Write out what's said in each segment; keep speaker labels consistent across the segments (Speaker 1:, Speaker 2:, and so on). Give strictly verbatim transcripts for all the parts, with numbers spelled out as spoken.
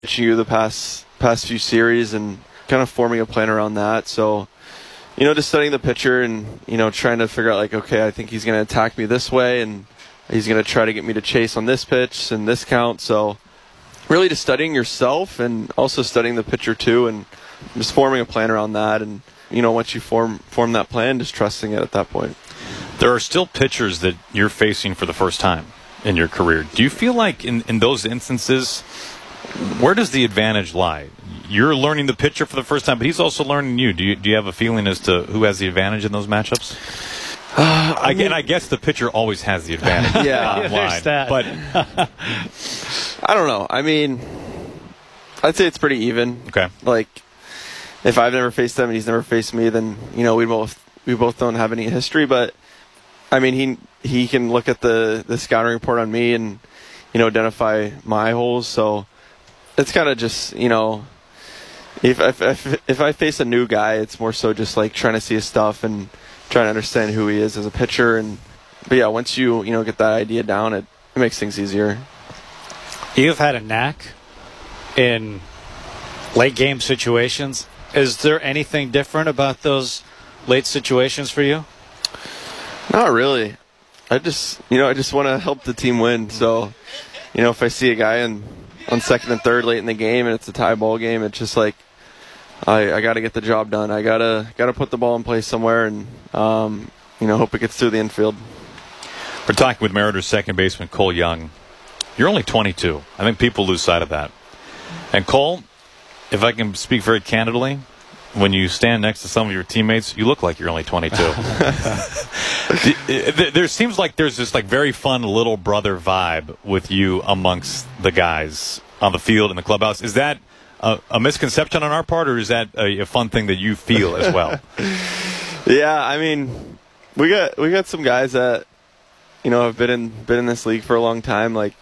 Speaker 1: pitching you the past past few series and kind of forming a plan around that. So, you know, just studying the pitcher and, you know, trying to figure out, like, okay, I think he's going to attack me this way, and he's going to try to get me to chase on this pitch and this count. So really just studying yourself and also studying the pitcher too, and just forming a plan around that. And, you know, once you form form that plan, just trusting it at that point.
Speaker 2: There are still pitchers that you're facing for the first time in your career. Do you feel like in, in those instances, where does the advantage lie? You're learning the pitcher for the first time, but he's also learning you. Do you, do you have a feeling as to who has the advantage in those matchups? Uh, I, mean, I guess the pitcher always has the advantage.
Speaker 1: Yeah,
Speaker 2: there's that. But
Speaker 1: I don't know. I mean, I'd say it's pretty even.
Speaker 2: Okay.
Speaker 1: Like, if I've never faced him and he's never faced me, then, you know, we both we both don't have any history. But I mean, he he can look at the the scouting report on me and, you know, identify my holes. So it's kind of just, you know, if, if if if I face a new guy, it's more so just like trying to see his stuff and trying to understand who he is as a pitcher. And but yeah, once you you know get that idea down, it, it makes things easier.
Speaker 3: You've had a knack in late game situations. Is there anything different about those late situations for you?
Speaker 1: Not really. I just you know I just want to help the team win. So you know if I see a guy in on second and third late in the game and it's a tie ball game, it's just like I, I got to get the job done. I gotta gotta put the ball in place somewhere, and um, you know hope it gets through the infield.
Speaker 2: We're talking with Mariners second baseman Cole Young. You're only twenty-two. I think people lose sight of that. And Cole, if I can speak very candidly, when you stand next to some of your teammates, you look like you're only twenty-two. There seems like there's this like very fun little brother vibe with you amongst the guys on the field in the clubhouse. Is that a, a misconception on our part, or is that a, a fun thing that you feel as well?
Speaker 1: Yeah, I mean, we got we got some guys that you know have been in been in this league for a long time. Like,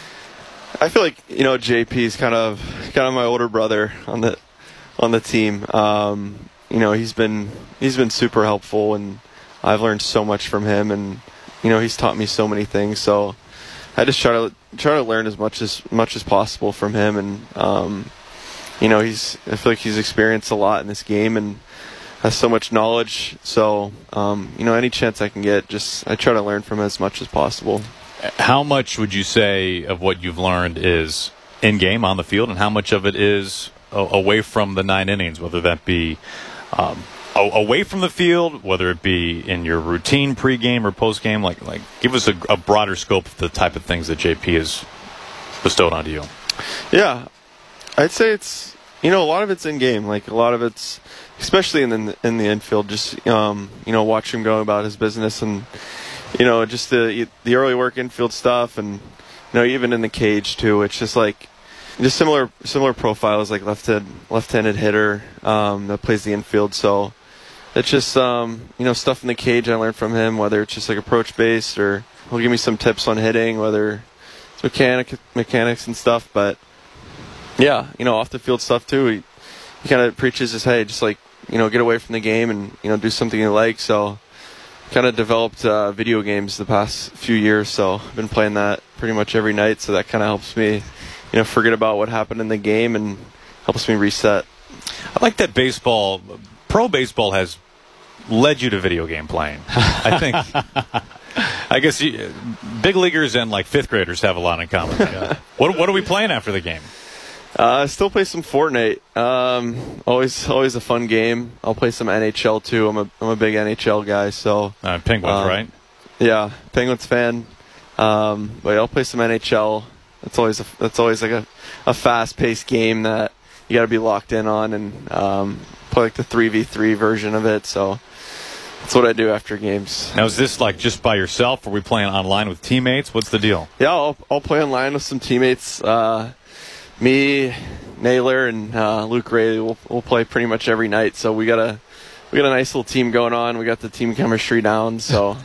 Speaker 1: I feel like you know J P is kind of kind of my older brother on the on the team. Um, you know, he's been he's been super helpful, and I've learned so much from him, and you know he's taught me so many things. So I just try to try to learn as much as much as possible from him, and um, you know he's I feel like he's experienced a lot in this game and has so much knowledge. So um, you know any chance I can get, just I try to learn from him as much as possible.
Speaker 2: How much would you say of what you've learned is in game on the field, and how much of it is away from the nine innings, whether that be um, away from the field, whether it be in your routine pregame or postgame? Like, like, give us a, a broader scope of the type of things that J P has bestowed onto you.
Speaker 1: Yeah, I'd say it's you know a lot of it's in game. Like a lot of it's, especially in the in the infield, just um, you know watch him go about his business, and you know just the the early work infield stuff, and you know even in the cage too. It's just like. Just similar similar profiles, like left-handed left-handed hitter um, that plays the infield. So it's just um, you know stuff in the cage I learned from him, whether it's just like approach based or he'll give me some tips on hitting, whether it's mechanic mechanics and stuff. But yeah, you know off the field stuff too. He he kind of preaches his hey, just like you know get away from the game and you know do something you like. So kind of developed uh, video games the past few years. So I've been playing that pretty much every night. So that kind of helps me. You know, forget about what happened in the game and helps me reset.
Speaker 2: I like that baseball, pro baseball has led you to video game playing. I think, I guess you, big leaguers and like fifth graders have a lot in common. Yeah. What What are we playing after the game?
Speaker 1: Uh, I still play some Fortnite. Um, always, always a fun game. I'll play some N H L too. I'm a I'm a big N H L guy. So
Speaker 2: uh, Penguins, um, right?
Speaker 1: Yeah, Penguins fan. Um, but I'll play some N H L. It's always a, it's always like a, a fast-paced game that you got to be locked in on, and um, play like the three v three version of it. So that's what I do after games.
Speaker 2: Now, is this like just by yourself? Or are we playing online with teammates? What's the deal?
Speaker 1: Yeah, I'll I'll play online with some teammates. Uh, me, Naylor, and uh, Luke Ray. We'll we'll play pretty much every night. So we got a we got a nice little team going on. We got the team chemistry down. So.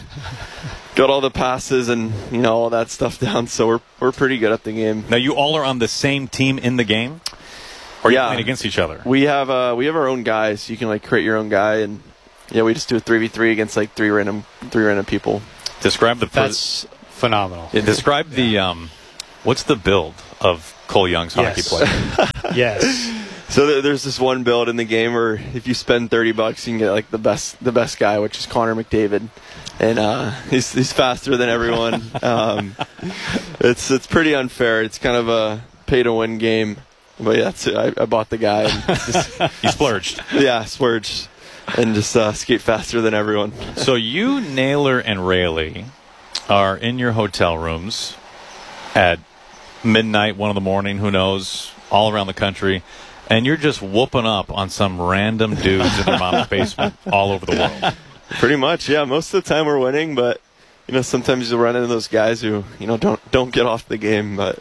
Speaker 1: Got all the passes and you know all that stuff down, so we're we're pretty good at the game.
Speaker 2: Now you all are on the same team in the game, or are
Speaker 1: yeah.
Speaker 2: you playing against each other?
Speaker 1: We have uh we have our own guys. So you can like create your own guy, and yeah, we just do a three v three against like three random three random people.
Speaker 2: Describe the
Speaker 3: that's phenomenal.
Speaker 2: Yeah, describe the um, what's the build of Cole Young's
Speaker 3: Yes.
Speaker 2: hockey play?
Speaker 3: Yes.
Speaker 1: So there- there's this one build in the game where if you spend thirty bucks, you can get like the best the best guy, which is Connor McDavid, and uh, he's he's faster than everyone. um, it's it's pretty unfair. It's kind of a pay to win game, but yeah, that's it. I, I bought the guy. And just,
Speaker 2: You splurged.
Speaker 1: yeah, splurged and just uh, skate faster than everyone.
Speaker 2: So you, Naylor, and Rayleigh are in your hotel rooms at midnight, one in the morning, who knows, all around the country, and you're just whooping up on some random dudes in their mom's basement all over the world.
Speaker 1: Pretty much, yeah. Most of the time we're winning, but you know sometimes you'll run into those guys who you know don't don't get off the game. But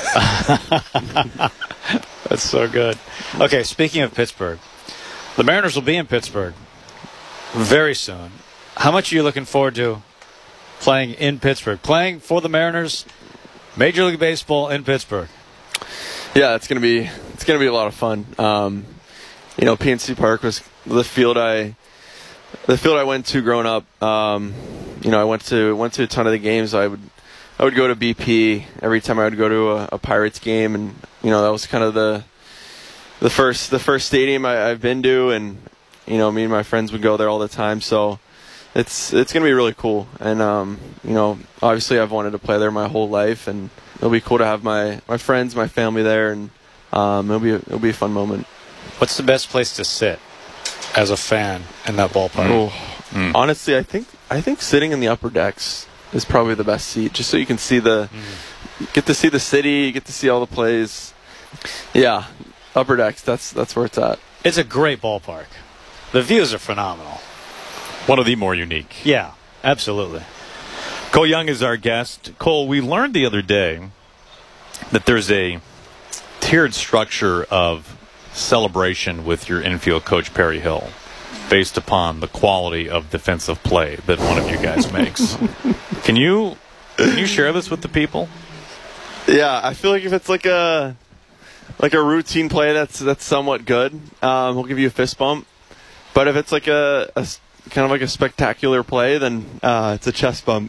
Speaker 3: That's so good. Okay, speaking of Pittsburgh, the Mariners will be in Pittsburgh very soon. How much are you looking forward to playing in Pittsburgh? Playing for the Mariners, Major League Baseball in Pittsburgh.
Speaker 1: yeah, it's gonna be it's gonna be a lot of fun. Um, you know, P N C Park was the field I the field I went to growing up. Um, you know, I went to went to a ton of the games. I would I would go to B P every time I would go to a, a Pirates game, and you know that was kind of the the first the first stadium I, I've been to, and you know me and my friends would go there all the time. So it's it's gonna be really cool, and um, you know obviously I've wanted to play there my whole life, and it'll be cool to have my, my friends, my family there, and um, it'll be a, it'll be a fun moment.
Speaker 3: What's the best place to sit as a fan in that ballpark?
Speaker 1: Oh,
Speaker 2: Mm.
Speaker 1: honestly, I think I think sitting in the upper decks is probably the best seat, just so you can see the get to see the city, get to see all the plays. Yeah, upper decks. That's that's where it's at.
Speaker 3: It's a great ballpark. The views are phenomenal.
Speaker 2: One of the more unique.
Speaker 3: Yeah, absolutely.
Speaker 2: Cole Young is our guest. Cole, we learned the other day that there's a tiered structure of celebration with your infield coach, Perry Hill, based upon the quality of defensive play that one of you guys makes. Can you can you share this with the people?
Speaker 1: Yeah, I feel like if it's like a like a routine play that's that's somewhat good, um, he'll give you a fist bump. But if it's like a, a s- kind of like a spectacular play, then uh, it's a chest bump.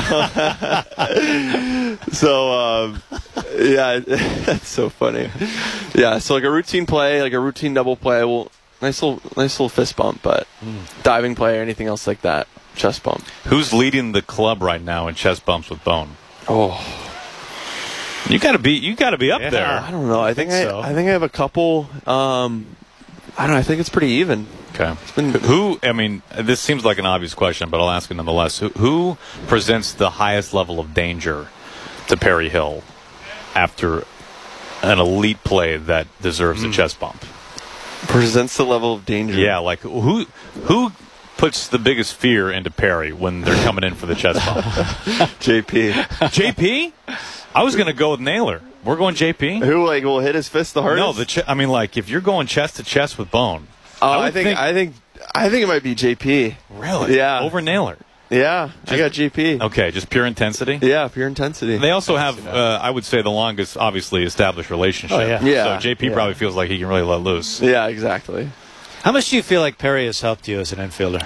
Speaker 1: so um, yeah, that's so funny. Yeah, so like a routine play, like a routine double play, well, nice little nice little fist bump. But diving play or anything else like that, chest bump.
Speaker 2: Who's leading the club right now in chest bumps with Bone?
Speaker 1: Oh.
Speaker 2: You gotta be you gotta be up
Speaker 3: Yeah.
Speaker 2: there.
Speaker 1: I don't know. I think I,
Speaker 3: think so.
Speaker 1: I think I have a couple. Um, I don't know. I think it's pretty even.
Speaker 2: Okay.
Speaker 1: been-
Speaker 2: Who? I mean, this seems like an obvious question, but I'll ask it nonetheless. Who, who presents the highest level of danger to Perry Hill after an elite play that deserves a chest bump?
Speaker 1: Presents the level of danger.
Speaker 2: Yeah, like who? Who puts the biggest fear into Perry when they're coming in for the chest bump?
Speaker 1: J P.
Speaker 2: J P? I was gonna go with Naylor. We're going J P.
Speaker 1: Who like will hit his fist the hardest?
Speaker 2: No, the ch- I mean, like if you're going chest to chest with Bone.
Speaker 1: Oh,
Speaker 2: I
Speaker 1: I,
Speaker 2: would
Speaker 1: think,
Speaker 2: think-
Speaker 1: I think I think it might be J P.
Speaker 2: Really?
Speaker 1: Yeah.
Speaker 2: Over Naylor.
Speaker 1: Yeah, I got J P.
Speaker 2: Okay, just pure intensity.
Speaker 1: Yeah, pure intensity.
Speaker 2: They also have, uh, I would say, the longest, obviously, established relationship.
Speaker 3: Oh, yeah.
Speaker 1: Yeah,
Speaker 2: So J P
Speaker 1: yeah.
Speaker 2: probably feels like he can really let loose.
Speaker 1: Yeah, exactly.
Speaker 3: How much do you feel like Perry has helped you as an infielder?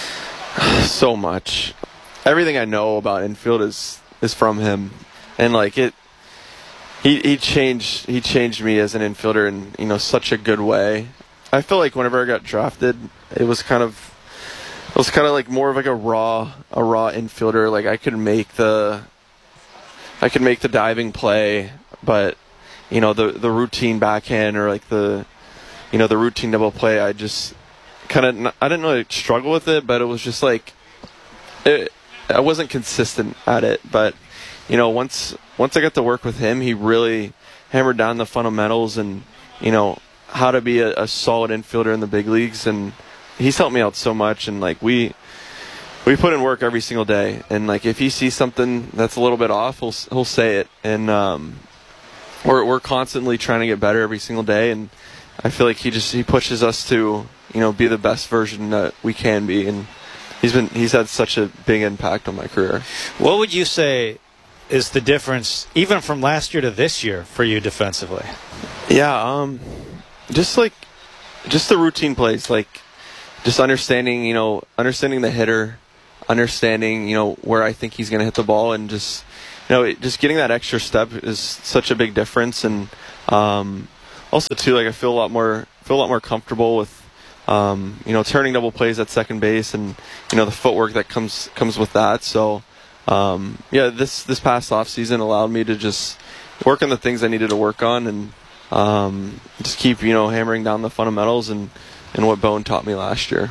Speaker 1: So much. Everything I know about infield is is from him, and like it. He he changed he changed me as an infielder in you know such a good way. I feel like whenever I got drafted, it was kind of it was kind of like more of like a raw a raw infielder. Like I could make the I could make the diving play, but you know the the routine backhand or like the you know the routine double play, I just kind of I didn't really struggle with it, but it was just like it, I wasn't consistent at it. But you know once once I got to work with him, he really hammered down the fundamentals and you know how to be a, a solid infielder in the big leagues, and he's helped me out so much. And like we we put in work every single day, and like if he sees something that's a little bit off, he'll he'll say it, and um, we're we're constantly trying to get better every single day. And I feel like he just he pushes us to you know be the best version that we can be, and he's been he's had such a big impact on my career.
Speaker 3: What would you say is the difference, even from last year to this year, for you defensively?
Speaker 1: Yeah, um, just like, just the routine plays, like, just understanding, you know, understanding the hitter, understanding, you know, where I think he's going to hit the ball, and just, know, it, just getting that extra step is such a big difference. And um, also too, like I feel a lot more feel a lot more comfortable with um, you know, turning double plays at second base, and you know the footwork that comes comes with that. So um, yeah, this this past off season allowed me to just work on the things I needed to work on, and um, just keep you know hammering down the fundamentals and and what Bone taught me last year.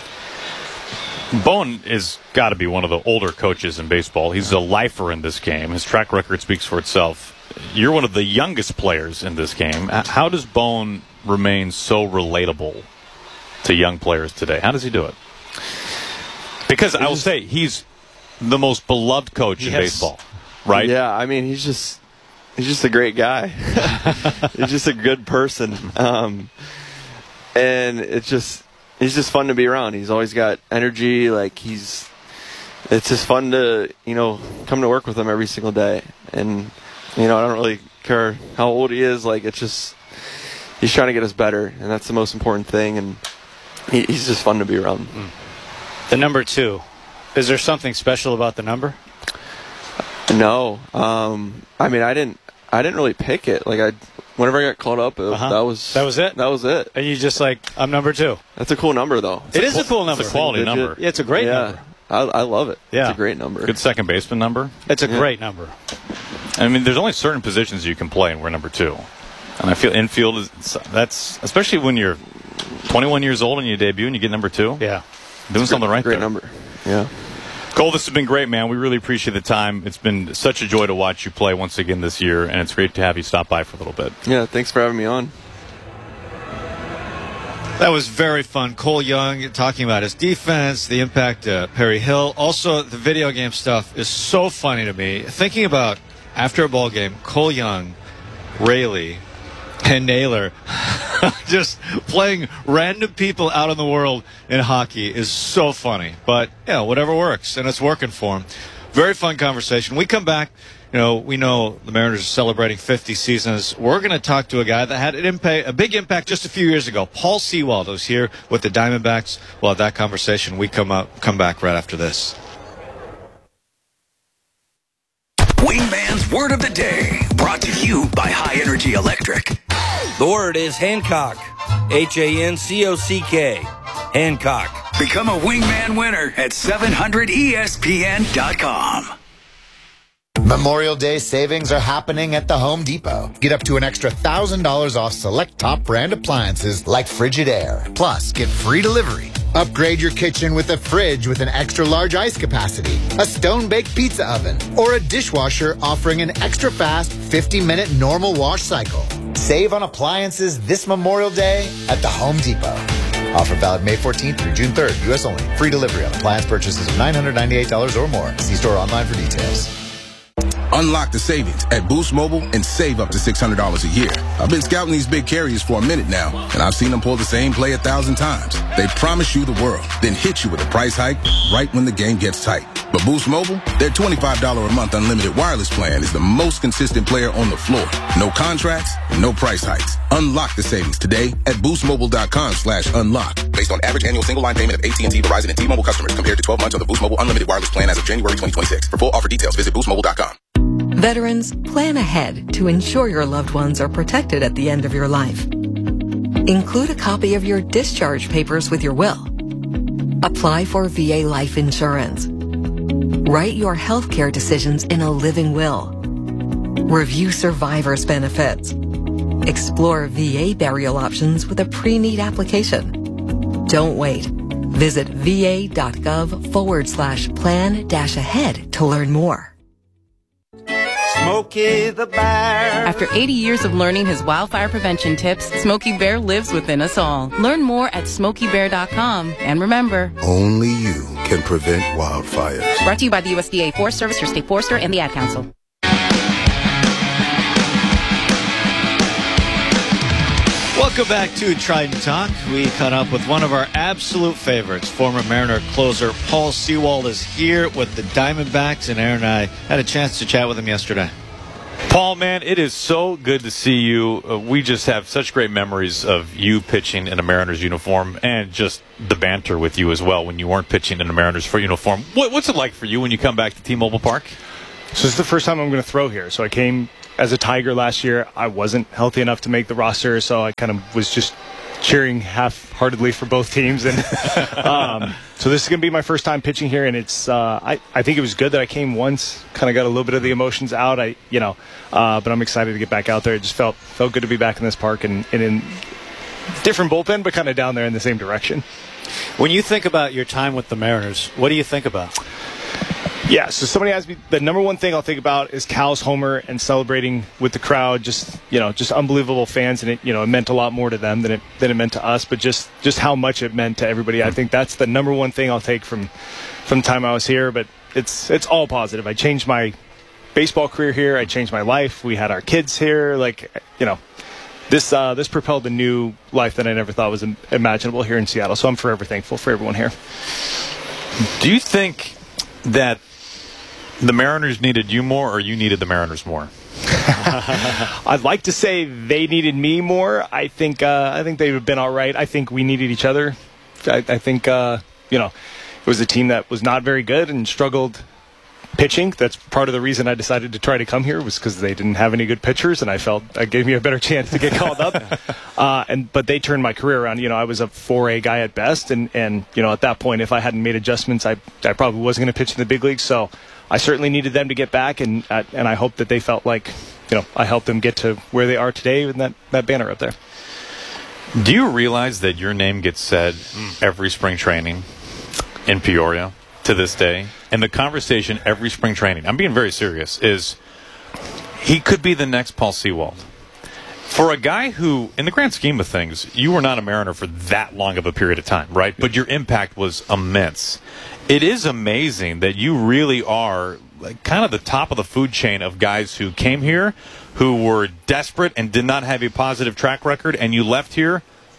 Speaker 2: Bone is got to be one of the older coaches in baseball. He's a lifer in this game. His track record speaks for itself. You're one of the youngest players in this game. How does Bone remain so relatable to young players today? How does he do it? Because I will say he's the most beloved coach yes. in baseball, right?
Speaker 1: Yeah, I mean he's just he's just a great guy. He's just a good person, um, and it's just. He's just fun to be around. He's always got energy. Like he's, it's just fun to you know come to work with him every single day. And you know I don't really care how old he is. Like it's just he's trying to get us better, and that's the most important thing. And he, he's just fun to be around.
Speaker 3: The number two, is there something special about the number?
Speaker 1: No, um, I mean I didn't. I didn't really pick it. Like I. Whenever I got called up, it,
Speaker 3: uh-huh.
Speaker 1: that was
Speaker 3: that was it.
Speaker 1: That was it.
Speaker 3: And you just like, I'm number two.
Speaker 1: That's a cool number, though.
Speaker 3: It's it a is cool, a cool number.
Speaker 2: It's a quality
Speaker 1: Digit.
Speaker 2: number.
Speaker 3: Yeah, it's a great
Speaker 1: yeah.
Speaker 3: number.
Speaker 1: I, I love it.
Speaker 3: Yeah.
Speaker 1: It's a great number.
Speaker 2: Good second baseman number.
Speaker 3: It's a
Speaker 1: yeah.
Speaker 3: great number.
Speaker 2: I mean, there's only certain positions you can play, and we're number two. And I feel infield is that's especially when you're twenty-one years old and you debut and you get number two.
Speaker 3: Yeah,
Speaker 2: doing
Speaker 1: it's
Speaker 2: something
Speaker 1: great,
Speaker 2: right
Speaker 1: great
Speaker 2: there.
Speaker 1: Great number. Yeah.
Speaker 2: Cole, this has been great, man. We really appreciate the time. It's been such a joy to watch you play once again this year, and it's great to have you stop by for a little bit.
Speaker 1: Yeah, thanks for having me on.
Speaker 3: That was very fun. Cole Young talking about his defense, the impact of Perry Hill. Also, the video game stuff is so funny to me. Thinking about, after a ball game, Cole Young, Rayleigh, and Naylor just playing random people out in the world in hockey is so funny. But, yeah, whatever works, and it's working for him. Very fun conversation. We come back. You know, we know the Mariners are celebrating fifty seasons. We're going to talk to a guy that had an impact, a big impact just a few years ago. Paul Sewald was here with the Diamondbacks. We'll have that conversation. We come up, come back right after this.
Speaker 4: Wingman's Word of the Day, brought to you by High Energy Electric.
Speaker 5: The word is Hancock. H A N C O C K. Hancock.
Speaker 4: Become a Wingman winner at seven hundred E S P N dot com.
Speaker 6: Memorial Day savings are happening at the Home Depot. Get up to an extra one thousand dollars off select top brand appliances like Frigidaire. Plus, get free delivery. Upgrade your kitchen with a fridge with an extra large ice capacity, a stone-baked pizza oven, or a dishwasher offering an extra fast fifty minute normal wash cycle. Save on appliances this Memorial Day at the Home Depot. Offer valid May fourteenth through June third. U S only. Free delivery on appliance purchases of nine hundred ninety-eight dollars or more. See store online for details.
Speaker 7: Unlock the savings at Boost Mobile and save up to six hundred dollars a year. I've been scouting these big carriers for a minute now, and I've seen them pull the same play a thousand times. They promise you the world, then hit you with a price hike right when the game gets tight. But Boost Mobile, their twenty-five dollars a month unlimited wireless plan is the most consistent player on the floor. No contracts, no price hikes. Unlock the savings today at boostmobile.com slash unlock. Based on average annual single line payment of A T and T, Verizon, and T-Mobile customers compared to twelve months on the Boost Mobile unlimited wireless plan as of January twenty twenty-six. For full offer details, visit boost mobile dot com.
Speaker 8: Veterans, plan ahead to ensure your loved ones are protected at the end of your life. Include a copy of your discharge papers with your will. Apply for V A life insurance. Write your health care decisions in a living will. Review survivor's benefits. Explore V A burial options with a pre-need application. Don't wait. Visit va.gov forward slash plan dash ahead to learn more.
Speaker 9: Smokey the Bear. After eighty years of learning his wildfire prevention tips, Smokey Bear lives within us all. Learn more at smokey bear dot com. And remember,
Speaker 10: only you can prevent wildfires.
Speaker 9: Brought to you by the U S D A Forest Service, your state forester, and the Ad Council.
Speaker 3: Welcome back to Trident Talk. We caught up with one of our absolute favorites, former Mariner closer Paul Sewald is here with the Diamondbacks, and Aaron and I had a chance to chat with him yesterday.
Speaker 2: Paul, man, it is so good to see you. Uh, we just have such great memories of you pitching in a Mariners uniform and just the banter with you as well when you weren't pitching in a Mariners uniform. What, what's it like for you when you come back to T-Mobile Park?
Speaker 11: So this is the first time I'm going to throw here. So I came as a Tiger last year. I wasn't healthy enough to make the roster, so I kind of was just cheering half-heartedly for both teams. And um, so this is going to be my first time pitching here, and it's uh, I, I think it was good that I came once, kind of got a little bit of the emotions out. I you know, uh, but I'm excited to get back out there. It just felt felt good to be back in this park and, and in different bullpen, but kind of down there in the same direction.
Speaker 3: When you think about your time with the Mariners, what do you think about?
Speaker 11: Yeah, so somebody asked me, the number one thing I'll think about is Cal's homer and celebrating with the crowd. Just, you know, just unbelievable fans, and it, you know, it meant a lot more to them than it than it meant to us. But just, just how much it meant to everybody. I think that's the number one thing I'll take from from the time I was here. But it's it's all positive. I changed my baseball career here. I changed my life. We had our kids here. Like, you know, this uh, this propelled a new life that I never thought was imaginable here in Seattle. So I'm forever thankful for everyone here.
Speaker 2: Do you think that the Mariners needed you more, or you needed the Mariners more?
Speaker 11: I'd like to say they needed me more. I think uh, I think they've been all right. I think we needed each other. I, I think uh, you know, it was a team that was not very good and struggled pitching. That's part of the reason I decided to try to come here, was because they didn't have any good pitchers, and I felt that gave me a better chance to get called up. Uh, and but they turned my career around. You know, I was a four A guy at best, and, and you know, at that point, if I hadn't made adjustments, I I probably wasn't going to pitch in the big leagues. So I certainly needed them to get back, and uh, and I hope that they felt like, you know, I helped them get to where they are today with that, that banner up there.
Speaker 2: Do you realize that your name gets said every spring training in Peoria to this day? And the conversation every spring training, I'm being very serious, is he could be the next Paul Sewald. For a guy who, in the grand scheme of things, you were not a Mariner for that long of a period of time, right? But your impact was immense. It is amazing that you really are like kind of the top of the food chain of guys who came here, who were desperate and did not have a positive track record, and you left here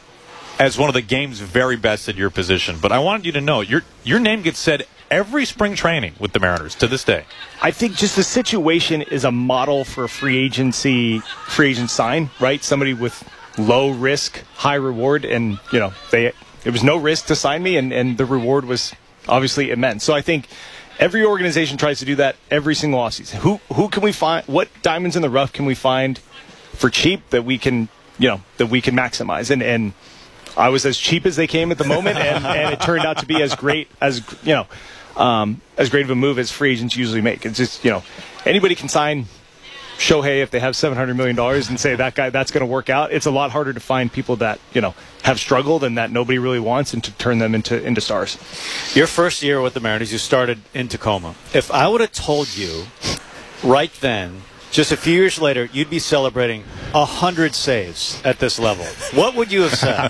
Speaker 2: as one of the game's very best at your position. But I wanted you to know, your your name gets said every spring training with the Mariners to this day.
Speaker 11: I think just the situation is a model for a free agency, free agent sign, right? Somebody with low risk, high reward, and you know, they it was no risk to sign me, and, and the reward was obviously immense. So I think every organization tries to do that every single offseason. Who who can we find? What diamonds in the rough can we find for cheap that we can, you know, that we can maximize? And and I was as cheap as they came at the moment, and, and it turned out to be as great as, you know, um, as great of a move as free agents usually make. It's just, you know, anybody can sign Shohei if they have seven hundred million dollars and say that guy, that's going to work out. It's a lot harder to find people that, you know, have struggled and that nobody really wants, and to turn them into, into stars.
Speaker 3: Your first year with the Mariners, you started in Tacoma. If I would have told you right then, just a few years later, you'd be celebrating one hundred saves at this level, what would you have said?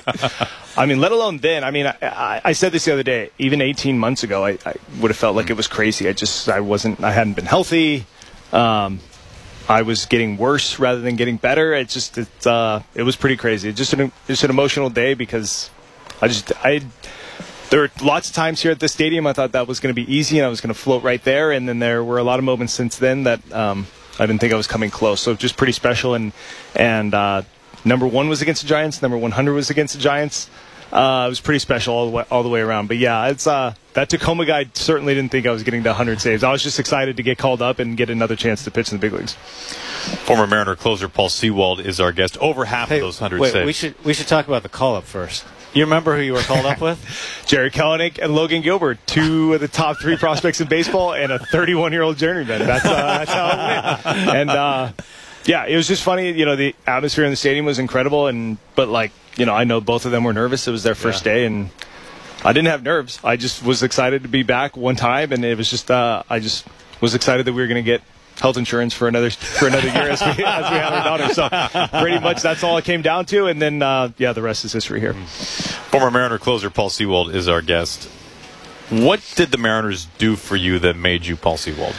Speaker 11: I mean, let alone then. I mean, I, I, I said this the other day. Even eighteen months ago, I, I would have felt like it was crazy. I just, I wasn't, I hadn't been healthy. Um, I was getting worse rather than getting better. It just, it, uh, it was pretty crazy. It's just an, just an emotional day, because I just, I, there were lots of times here at this stadium I thought that was going to be easy and I was going to float right there. And then there were a lot of moments since then that um, I didn't think I was coming close. So just pretty special. And, and uh, number one was against the Giants. Number one hundred was against the Giants. Uh, it was pretty special all the way, all the way around. But yeah, it's uh, that Tacoma guy certainly didn't think I was getting to one hundred saves. I was just excited to get called up and get another chance to pitch in the big leagues.
Speaker 2: Former Mariner closer Paul Sewald is our guest. Over half
Speaker 3: hey,
Speaker 2: of those one hundred
Speaker 3: wait,
Speaker 2: saves.
Speaker 3: We should we should talk about the call up first. You remember who you were called up with?
Speaker 11: Jerry Kelenic and Logan Gilbert, two of the top three prospects in baseball, and a thirty-one-year-old journeyman. That's uh, that's how it went. And uh, yeah, it was just funny. You know, the atmosphere in the stadium was incredible, and but like. You know, I know both of them were nervous. It was their first yeah. day, and I didn't have nerves. I just was excited to be back one time, and it was just uh, I just was excited that we were going to get health insurance for another for another year as we, as we had our daughter. So pretty much that's all it came down to, and then uh, yeah, the rest is history here.
Speaker 2: Former Mariner closer Paul Sewald is our guest. What did the Mariners do for you that made you Paul Sewald?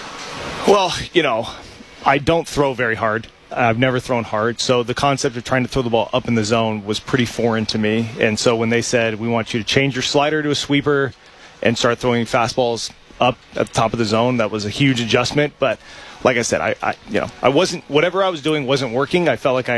Speaker 11: Well, you know, I don't throw very hard. I've never thrown hard, so the concept of trying to throw the ball up in the zone was pretty foreign to me. And so when they said, we want you to change your slider to a sweeper and start throwing fastballs up at the top of the zone, that was a huge adjustment. But like I said, I, I you know, I wasn't, whatever I was doing wasn't working. I felt like I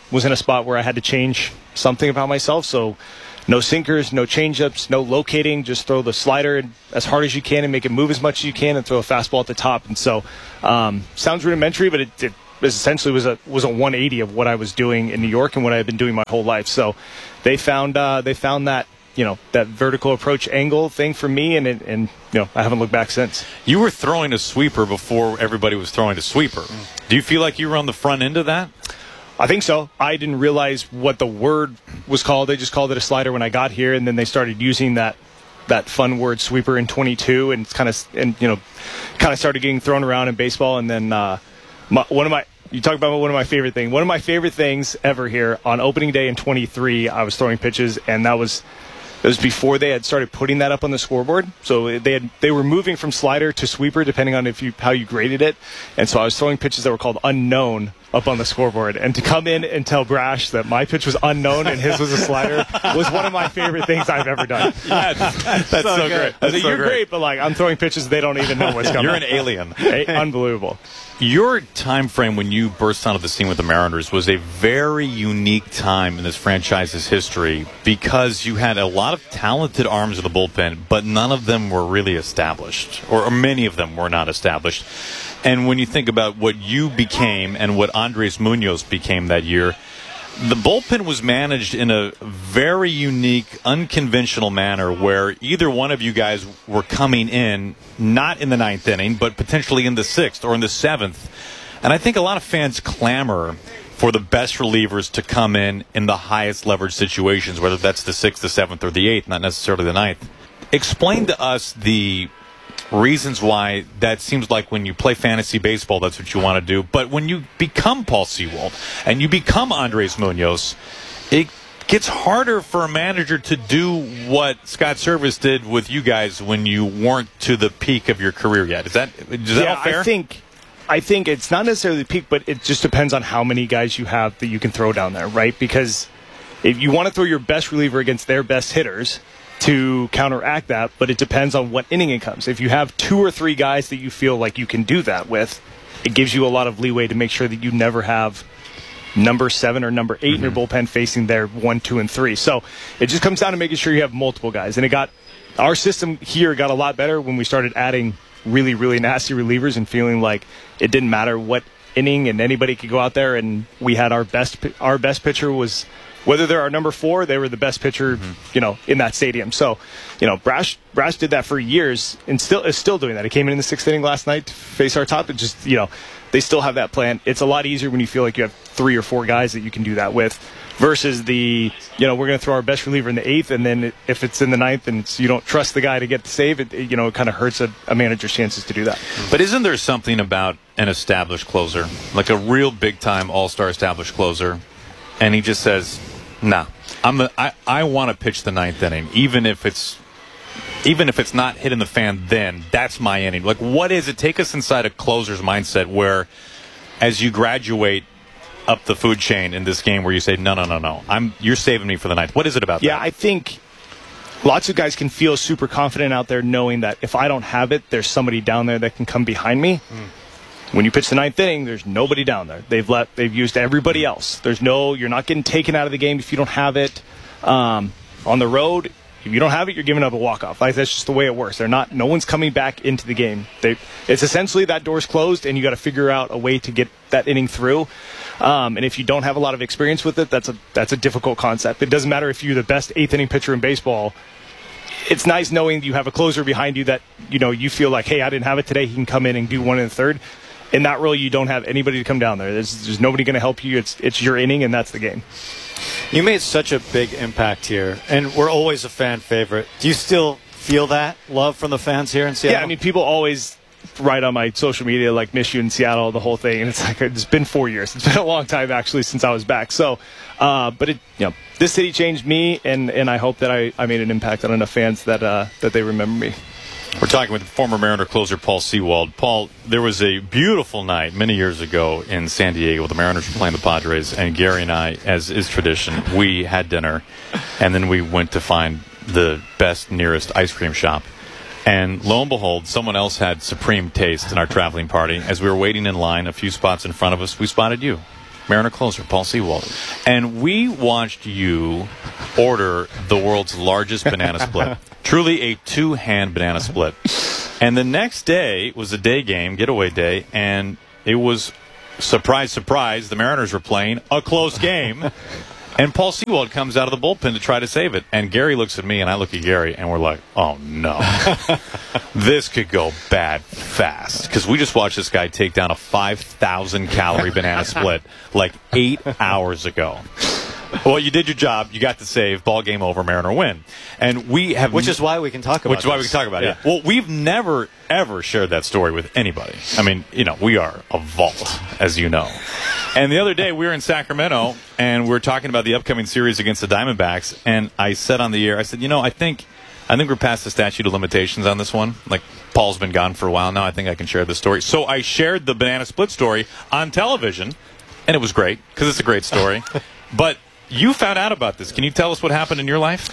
Speaker 11: was in a spot where I had to change something about myself. So no sinkers, no changeups, no locating. Just throw the slider as hard as you can and make it move as much as you can, and throw a fastball at the top. And so, um, sounds rudimentary, but it, it essentially was a was a one eighty of what I was doing in New York and what I had been doing my whole life. So they found uh, they found that you know that vertical approach angle thing for me, and it, and you know I haven't looked back since.
Speaker 2: You were throwing a sweeper before everybody was throwing a sweeper. Mm. Do you feel like you were on the front end of that?
Speaker 11: I think so. I didn't realize what the word was called. They just called it a slider when I got here, and then they started using that that fun word sweeper in twenty-two, and it's kind of and you know kind of started getting thrown around in baseball. And then uh, my, one of my you talk about one of my favorite things. One of my favorite things ever here on opening day in twenty-three, I was throwing pitches, and that was it was before they had started putting that up on the scoreboard. So they had they were moving from slider to sweeper depending on if you how you graded it. And so I was throwing pitches that were called unknown up on the scoreboard, and to come in and tell Brash that my pitch was unknown and his was a slider was one of my favorite things I've ever done.
Speaker 2: Yeah, that's, that's so, so great.
Speaker 11: That's
Speaker 2: so
Speaker 11: You're
Speaker 2: great.
Speaker 11: great, but like I'm throwing pitches they don't even know what's coming.
Speaker 2: You're an alien.
Speaker 11: Hey, unbelievable.
Speaker 2: Your time frame when you burst onto the scene with the Mariners was a very unique time in this franchise's history, because you had a lot of talented arms in the bullpen, but none of them were really established, or, or many of them were not established. And when you think about what you became and what Andres Munoz became that year, the bullpen was managed in a very unique, unconventional manner where either one of you guys were coming in, not in the ninth inning, but potentially in the sixth or in the seventh. And I think a lot of fans clamor for the best relievers to come in in the highest leverage situations, whether that's the sixth, the seventh, or the eighth, not necessarily the ninth. Explain to us the reasons why that seems like when you play fantasy baseball, that's what you want to do. But when you become Paul Sewald and you become Andres Munoz, it gets harder for a manager to do what Scott Servais did with you guys when you weren't to the peak of your career yet. Is that, is that
Speaker 11: yeah,
Speaker 2: all fair?
Speaker 11: I think, I think it's not necessarily the peak, but it just depends on how many guys you have that you can throw down there, right? Because if you want to throw your best reliever against their best hitters to counteract that, but it depends on what inning it comes. If you have two or three guys that you feel like you can do that with, it gives you a lot of leeway to make sure that you never have number seven or number eight mm-hmm. in your bullpen facing their one, two, and three. So it just comes down to making sure you have multiple guys. And it got our system here got a lot better when we started adding really, really nasty relievers and feeling like it didn't matter what inning and anybody could go out there, and we had our best our best pitcher was. Whether they're our number four, they were the best pitcher, mm-hmm. you know, in that stadium. So, you know, Brash Brash did that for years and still is still doing that. He came in in the sixth inning last night to face our top. It just, you know, they still have that plan. It's a lot easier when you feel like you have three or four guys that you can do that with, versus the, you know, we're going to throw our best reliever in the eighth, and then if it's in the ninth and it's, you don't trust the guy to get the save, it, you know, it kind of hurts a, a manager's chances to do that.
Speaker 2: But isn't there something about an established closer, like a real big-time all-star established closer, and he just says, no, I'm a, I, I want to pitch the ninth inning, even if it's even if it's not hitting the fan. Then that's my inning. Like, what is it? Take us inside a closer's mindset, where as you graduate up the food chain in this game, where you say, no, no, no, no, I'm you're saving me for the ninth. What is it about
Speaker 11: yeah,
Speaker 2: that?
Speaker 11: I think lots of guys can feel super confident out there, knowing that if I don't have it, there's somebody down there that can come behind me. Mm. When you pitch the ninth inning, there's nobody down there. They've let they've used everybody else. There's no you're not getting taken out of the game if you don't have it. Um, on the road, if you don't have it, you're giving up a walk-off. Like, that's just the way it works. They're not. No one's coming back into the game. They, it's essentially that door's closed, and you got to figure out a way to get that inning through. Um, and if you don't have a lot of experience with it, that's a that's a difficult concept. It doesn't matter if you're the best eighth inning pitcher in baseball. It's nice knowing you have a closer behind you that you know you feel like, hey, I didn't have it today. He can come in and do one in the third. In that role, you don't have anybody to come down there. There's, there's nobody going to help you. It's it's your inning, and that's the game.
Speaker 3: You made such a big impact here, and we're always a fan favorite. Do you still feel that love from the fans here in Seattle?
Speaker 11: Yeah, I mean, people always write on my social media, like, miss you in Seattle, the whole thing. And it's like, it's been four years. It's been a long time, actually, since I was back. So, uh, but, it, you know, this city changed me, and, and I hope that I, I made an impact on enough fans that uh, that they remember me.
Speaker 2: We're talking with former Mariner closer Paul Sewald. Paul, there was a beautiful night many years ago in San Diego. The Mariners were playing the Padres, and Gary and I, as is tradition, we had dinner, and then we went to find the best, nearest ice cream shop. And lo and behold, someone else had supreme taste in our traveling party. As we were waiting in line, a few spots in front of us, we spotted you. Mariner closer, Paul Sewald. And we watched you order the world's largest banana split. Truly a two-hand banana split. And the next day was a day game, getaway day, and it was, surprise, surprise, the Mariners were playing a close game. And Paul Sewald comes out of the bullpen to try to save it. And Gary looks at me, and I look at Gary, and we're like, oh, no. This could go bad fast. Because we just watched this guy take down a five thousand calorie banana split like eight hours ago. Well, you did your job. You got the save. Ball game over. Mariner win. And we have,
Speaker 3: which is why we can talk about.
Speaker 2: Which is why
Speaker 3: this.
Speaker 2: we can talk about
Speaker 3: yeah.
Speaker 2: it. Well, we've never ever shared that story with anybody. I mean, you know, we are a vault, as you know. And the other day we were in Sacramento and we were talking about the upcoming series against the Diamondbacks. And I said on the air, I said, you know, I think, I think we're past the statute of limitations on this one. Like, Paul's been gone for a while now. I think I can share this story. So I shared the banana split story on television, and it was great because it's a great story. But you found out about this. Can you tell us what happened in your life?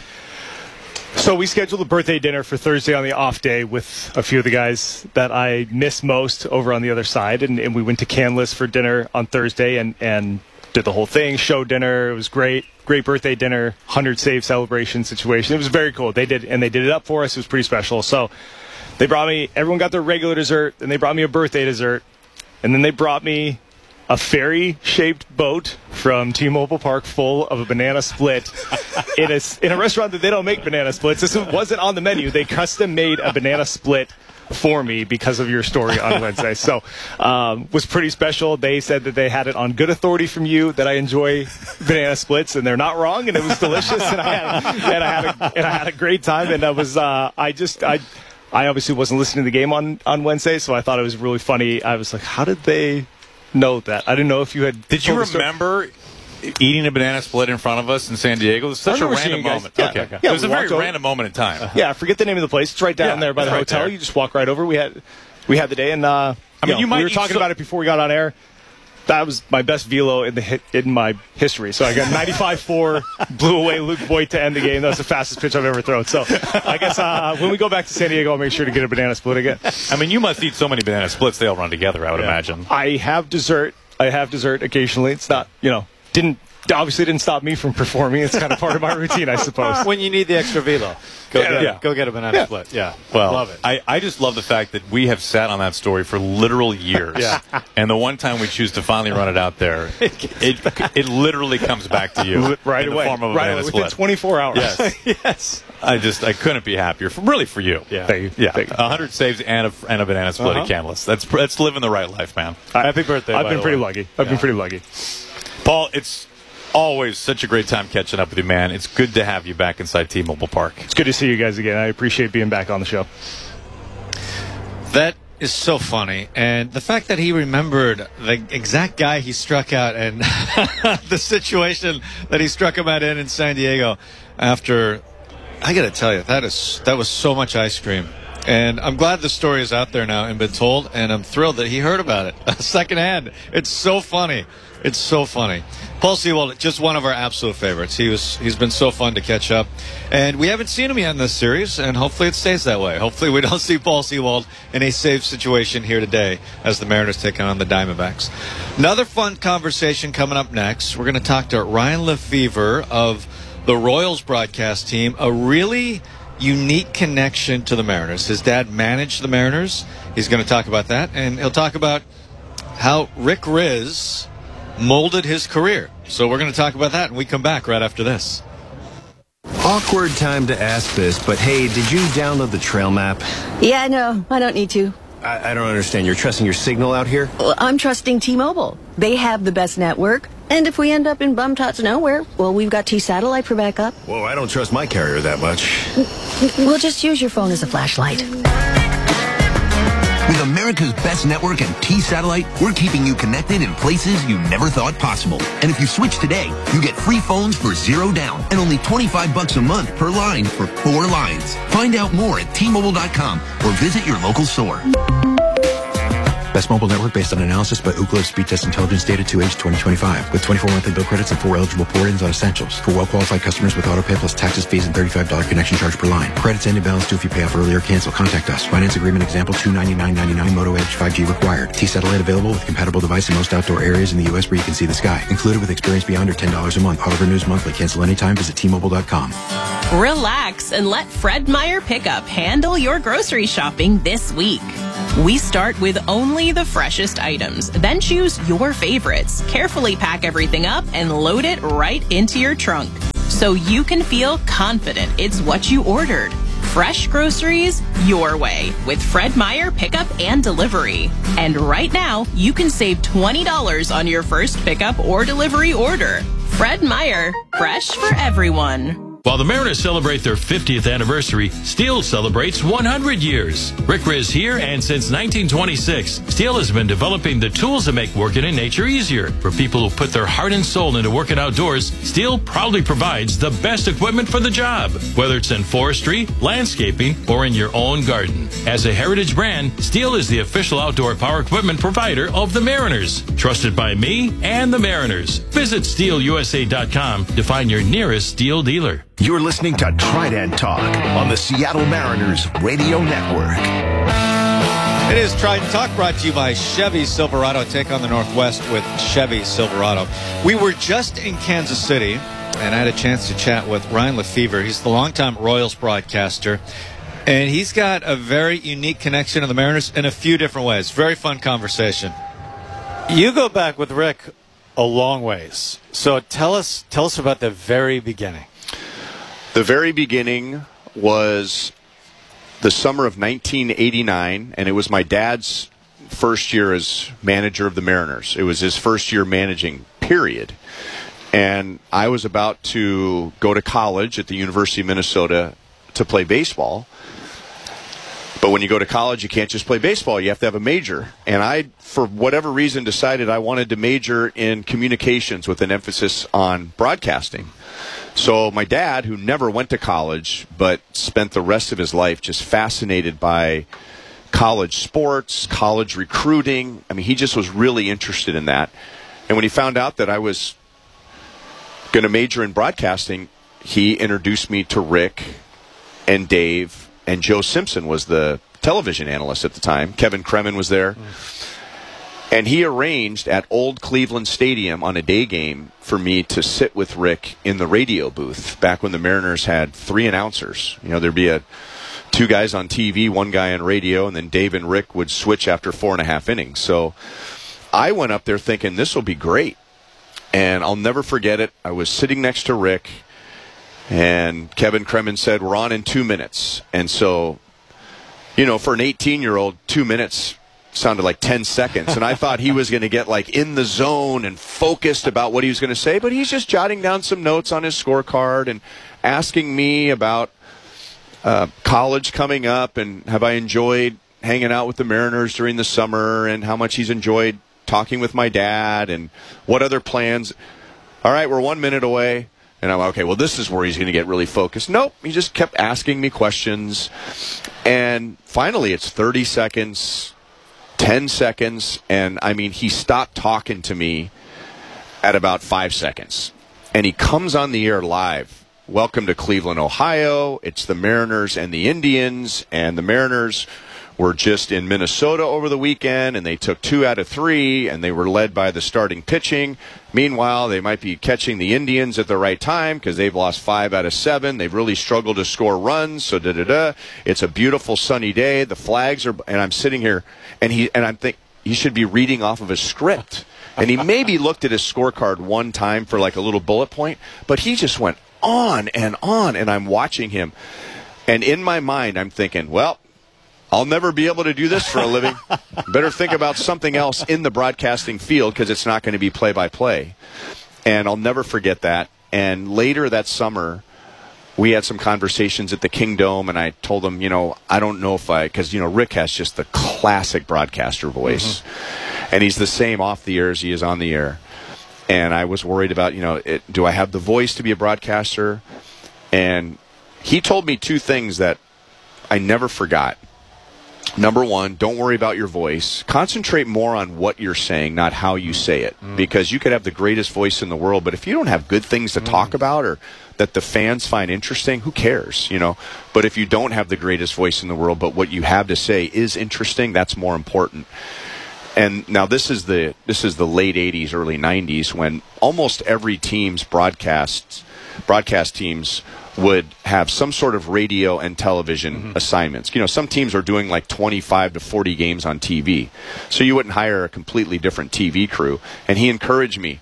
Speaker 11: So we scheduled a birthday dinner for Thursday on the off day with a few of the guys that I miss most over on the other side. And, and we went to Canlis for dinner on Thursday and, and did the whole thing, show dinner. It was great. Great birthday dinner, one hundred save celebration situation. It was very cool. They did, and they did it up for us. It was pretty special. So they brought me, everyone got their regular dessert, and they brought me a birthday dessert. And then they brought me a fairy-shaped boat from T-Mobile Park full of a banana split in a, in a restaurant that they don't make banana splits. This wasn't on the menu. They custom-made a banana split for me because of your story on Wednesday. So um, was pretty special. They said that they had it on good authority from you that I enjoy banana splits, and they're not wrong, and it was delicious, and I had, and I had, a, and I had a great time, and I was uh, I just I I obviously wasn't listening to the game on, on Wednesday, so I thought it was really funny. I was like, how did they know that? I didn't know if you had.
Speaker 2: Did you remember eating a banana split in front of us in San Diego? It was such a random moment.
Speaker 11: Yeah,
Speaker 2: okay.
Speaker 11: okay.
Speaker 2: Yeah, it was a very
Speaker 11: over.
Speaker 2: random moment in time.
Speaker 11: Yeah, I forget the name of the place. It's right down
Speaker 2: yeah,
Speaker 11: there by the
Speaker 2: right
Speaker 11: hotel.
Speaker 2: there.
Speaker 11: You just walk right over. We had we had the day, and uh,
Speaker 2: I mean,
Speaker 11: you, know,
Speaker 2: you might
Speaker 11: we were
Speaker 2: eat
Speaker 11: talking
Speaker 2: so-
Speaker 11: about it before we got on air. That was my best velo in the hit, in my history. So I got ninety-five four, blew away Luke Voigt to end the game. That was the fastest pitch I've ever thrown. So I guess uh, when we go back to San Diego, I'll make sure to get a banana split again.
Speaker 2: I mean, you must eat so many banana splits, they all run together, I would
Speaker 11: Yeah.
Speaker 2: imagine.
Speaker 11: I have dessert. I have dessert occasionally. It's not, you know, didn't obviously didn't stop me from performing. It's kind of part of my routine, I suppose.
Speaker 3: When you need the extra velo, go,
Speaker 11: Yeah,
Speaker 3: get,
Speaker 11: yeah.
Speaker 3: go get a banana
Speaker 11: Yeah.
Speaker 3: split. Yeah,
Speaker 2: Well,
Speaker 3: love it.
Speaker 2: I, I just love the fact that we have sat on that story for literal years.
Speaker 3: Yeah.
Speaker 2: And the one time we choose to finally run it out there, it it literally comes back to you
Speaker 11: right
Speaker 2: in
Speaker 11: away.
Speaker 2: the form of a
Speaker 11: right
Speaker 2: banana
Speaker 11: away.
Speaker 2: split.
Speaker 11: Within twenty-four hours.
Speaker 2: Yes.
Speaker 3: yes.
Speaker 2: I just I couldn't be happier. For, really for you.
Speaker 3: Yeah.
Speaker 11: Thank you.
Speaker 2: Yeah.
Speaker 11: Thank you.
Speaker 2: one hundred saves and a, and a banana split
Speaker 3: Uh-huh.
Speaker 2: at Canlis. That's that's living the right life, man.
Speaker 3: Happy birthday.
Speaker 11: I've
Speaker 3: by
Speaker 11: been
Speaker 3: the
Speaker 11: pretty
Speaker 3: way.
Speaker 11: lucky. I've
Speaker 3: Yeah.
Speaker 11: been pretty lucky.
Speaker 2: Paul, it's always such a great time catching up with you, man. It's good to have you back inside T-Mobile Park.
Speaker 11: It's good to see you guys again. I appreciate being back on the show.
Speaker 3: That is so funny. And the fact that he remembered the exact guy he struck out and the situation that he struck him out in in San Diego after, I got to tell you, that is that was so much ice cream. And I'm glad the story is out there now and been told, and I'm thrilled that he heard about it secondhand. It's so funny. It's so funny. Paul Sewald, just one of our absolute favorites. He was, he's been so fun to catch up. And we haven't seen him yet in this series, and hopefully it stays that way. Hopefully we don't see Paul Sewald in a safe situation here today as the Mariners take on the Diamondbacks. Another fun conversation coming up next. We're going to talk to Ryan Lefevre of the Royals broadcast team, a really unique connection to the Mariners. His dad managed the Mariners. He's going to talk about that, and he'll talk about how Rick Rizzs molded his career. So we're going to talk about that, and we come back right after this.
Speaker 12: Awkward time to ask this, but hey, did you download the trail map?
Speaker 13: Yeah, no, I don't need to.
Speaker 12: I, I don't understand. You're trusting your signal out here?
Speaker 13: Well, I'm trusting T-Mobile. They have the best network. And if we end up in bum-tots nowhere, well, we've got T-Satellite for backup.
Speaker 12: Whoa, I don't trust my carrier that much.
Speaker 13: We'll just use your phone as a flashlight.
Speaker 4: With America's best network and T-Satellite, we're keeping you connected in places you never thought possible. And if you switch today, you get free phones for zero down and only twenty-five bucks a month per line for four lines. Find out more at T Mobile dot com or visit your local store.
Speaker 14: Best mobile network based on analysis by Ookla Speed Test Intelligence Data two H twenty twenty-five. With twenty-four monthly bill credits and four eligible port-ins on Essentials. For well-qualified customers with autopay plus taxes, fees, and thirty-five dollars connection charge per line. Credits end in balance due if you pay off early or cancel. Contact us. Finance agreement example two ninety-nine ninety-nine. Moto Edge five G required. T-Satellite available with compatible device in most outdoor areas in the U S where you can see the sky. Included with experience beyond or ten dollars a month. Auto renews monthly. Cancel anytime. Visit T Mobile dot com.
Speaker 15: Relax and let Fred Meyer Pickup handle your grocery shopping this week. We start with only the freshest items, then choose your favorites. Carefully pack everything up and load it right into your trunk so you can feel confident it's what you ordered. Fresh groceries your way with Fred Meyer Pickup and Delivery. And right now, you can save twenty dollars on your first pickup or delivery order. Fred Meyer, fresh for everyone.
Speaker 16: While the Mariners celebrate their fiftieth anniversary, Steel celebrates one hundred years. Rick Riz here, and since nineteen twenty-six, Steel has been developing the tools that make working in nature easier. For people who put their heart and soul into working outdoors, Steel proudly provides the best equipment for the job, whether it's in forestry, landscaping, or in your own garden. As a heritage brand, Steel is the official outdoor power equipment provider of the Mariners. Trusted by me and the Mariners. Visit steel u s a dot com to find your nearest Steel dealer.
Speaker 17: You're listening to Trident Talk on the Seattle Mariners Radio Network.
Speaker 3: It is Trident Talk, brought to you by Chevy Silverado. Take on the Northwest with Chevy Silverado. We were just in Kansas City, and I had a chance to chat with Ryan Lefevre. He's the longtime Royals broadcaster, and he's got a very unique connection to the Mariners in a few different ways. Very fun conversation. You go back with Rick a long ways. So tell us, tell us about the very beginning.
Speaker 18: The very beginning was the summer of nineteen eighty-nine, and it was my dad's first year as manager of the Mariners. It was his first year managing, period. And I was about to go to college at the University of Minnesota to play baseball. But when you go to college, you can't just play baseball. You have to have a major. And I, for whatever reason, decided I wanted to major in communications with an emphasis on broadcasting. So my dad, who never went to college but spent the rest of his life just fascinated by college sports, college recruiting, I mean, he just was really interested in that. And when he found out that I was going to major in broadcasting, he introduced me to Rick and Dave, and Joe Simpson was the television analyst at the time. Kevin Kremen was there. Mm. And he arranged at Old Cleveland Stadium on a day game for me to sit with Rick in the radio booth back when the Mariners had three announcers. You know, there'd be a two guys on T V, one guy on radio, and then Dave and Rick would switch after four and a half innings. So I went up there thinking this will be great. And I'll never forget it. I was sitting next to Rick, and Kevin Kremen said, "We're on in two minutes." And so, you know, for an eighteen-year-old, two minutes sounded like ten seconds, and I thought he was going to get like in the zone and focused about what he was going to say, but he's just jotting down some notes on his scorecard and asking me about uh, college coming up and have I enjoyed hanging out with the Mariners during the summer and how much he's enjoyed talking with my dad and what other plans. All right, we're one minute away. And I'm like, okay, well, this is where he's going to get really focused. Nope, he just kept asking me questions. And finally, it's thirty seconds, ten seconds, and I mean, he stopped talking to me at about five seconds. And he comes on the air live. Welcome to Cleveland, Ohio. It's the Mariners and the Indians, and the Mariners were just in Minnesota over the weekend, and they took two out of three, and they were led by the starting pitching. Meanwhile, they might be catching the Indians at the right time because they've lost five out of seven. They've really struggled to score runs, so da-da-da. It's a beautiful sunny day. The flags are, and I'm sitting here, and he and I'm think he should be reading off of a script. And he maybe looked at his scorecard one time for like a little bullet point, but he just went on and on, and I'm watching him. And in my mind, I'm thinking, well, I'll never be able to do this for a living. Better think about something else in the broadcasting field because it's not going to be play-by-play. And I'll never forget that. And later that summer, we had some conversations at the Kingdome, and I told him, you know, I don't know if I, because, you know, Rick has just the classic broadcaster voice. Mm-hmm. And he's the same off the air as he is on the air. And I was worried about, you know, it, do I have the voice to be a broadcaster? And he told me two things that I never forgot. number one, don't worry about your voice. Concentrate more on what you're saying, not how you say it. Mm. Because you could have the greatest voice in the world, but if you don't have good things to mm. talk about or that the fans find interesting, who cares, you know? But if you don't have the greatest voice in the world, but what you have to say is interesting, that's more important. And now this is the this is the late eighties, early nineties, when almost every team's broadcasts, broadcast teams would have some sort of radio and television mm-hmm. assignments. You know, some teams are doing like twenty-five to forty games on T V. So you wouldn't hire a completely different T V crew. And he encouraged me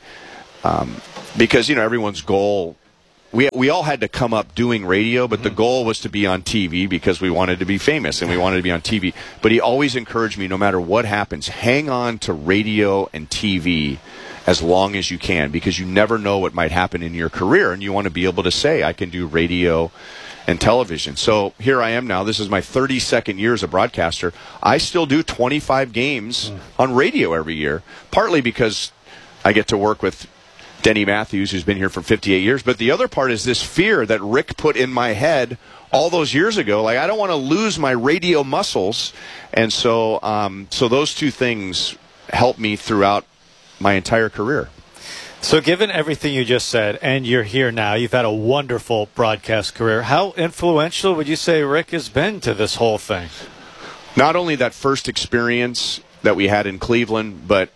Speaker 18: um, because, you know, everyone's goal, we we all had to come up doing radio, but mm-hmm. the goal was to be on T V because we wanted to be famous and we wanted to be on T V. But he always encouraged me, no matter what happens, hang on to radio and T V as long as you can, because you never know what might happen in your career, and you want to be able to say, I can do radio and television. So here I am now. This is my thirty-second year as a broadcaster. I still do twenty-five games mm. on radio every year, partly because I get to work with Denny Matthews, who's been here for fifty-eight years. But the other part is this fear that Rick put in my head all those years ago. Like, I don't want to lose my radio muscles. And so, um, so those two things helped me throughout my entire career.
Speaker 3: So given everything you just said, and you're here now, you've had a wonderful broadcast career. How influential would you say Rick has been to this whole thing?
Speaker 18: Not only that first experience that we had in Cleveland, but